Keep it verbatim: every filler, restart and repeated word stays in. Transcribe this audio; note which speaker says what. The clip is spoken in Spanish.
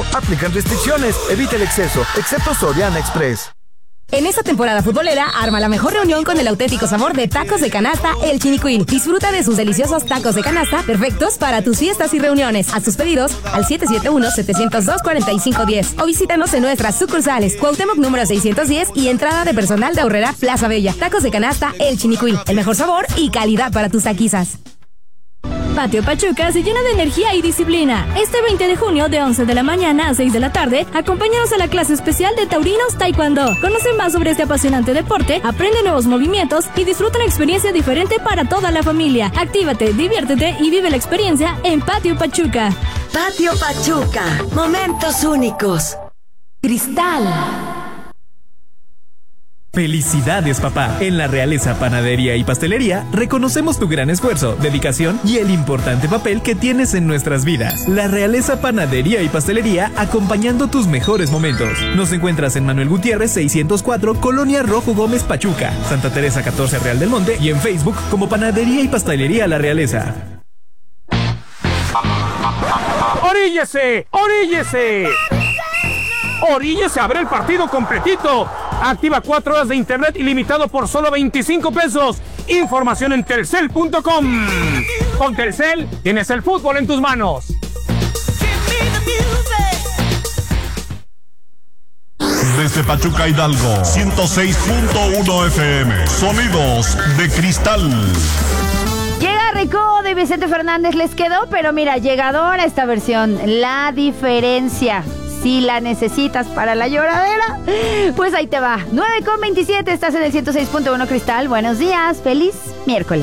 Speaker 1: Aplican restricciones. Evita el exceso, excepto Soriana Express.
Speaker 2: En esta temporada futbolera, arma la mejor reunión con el auténtico sabor de tacos de canasta El Chinicuil. Disfruta de sus deliciosos tacos de canasta, perfectos para tus fiestas y reuniones. Haz tus pedidos al siete siete uno, siete cero dos, cuatro cinco uno cero o visítanos en nuestras sucursales Cuauhtémoc número seiscientos diez y entrada de personal de Aurrera Plaza Bella. Tacos de canasta El Chinicuil, el mejor sabor y calidad para tus taquizas.
Speaker 3: Patio Pachuca se llena de energía y disciplina. Este veinte de junio, de once de la mañana a seis de la tarde, acompáñanos a la clase especial de Taurinos Taekwondo. Conoce más sobre este apasionante deporte, aprende nuevos movimientos y disfruta una experiencia diferente para toda la familia. Actívate, diviértete y vive la experiencia en Patio Pachuca.
Speaker 4: Patio Pachuca, momentos únicos. Cristal.
Speaker 5: Felicidades, papá. En la Realeza Panadería y Pastelería reconocemos tu gran esfuerzo, dedicación y el importante papel que tienes en nuestras vidas. La Realeza Panadería y Pastelería, acompañando tus mejores momentos. Nos encuentras en Manuel Gutiérrez seiscientos cuatro, Colonia Rojo Gómez, Pachuca, Santa Teresa catorce, Real del Monte, y en Facebook como Panadería y Pastelería La Realeza.
Speaker 6: ¡Oríllese! ¡Oríllese! ¡Oríllese! ¡Abre el partido completito! Activa cuatro horas de internet ilimitado por solo veinticinco pesos. Información en telcel punto com. Con Telcel tienes el fútbol en tus manos.
Speaker 7: Desde Pachuca, Hidalgo, ciento seis punto uno F M. Sonidos de cristal.
Speaker 8: Llega Recodo de Vicente Fernández, les quedó, pero mira, llegadora esta versión. La diferencia. Si la necesitas para la lloradera, pues ahí te va. nueve con veintisiete, estás en el ciento seis punto uno Cristal. Buenos días, feliz miércoles.